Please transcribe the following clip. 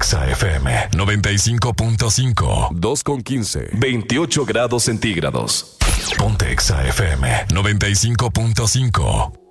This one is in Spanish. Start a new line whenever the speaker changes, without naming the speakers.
Exa FM 95.5.
2:15. 28 grados centígrados.
Ponte Exa FM 95.5.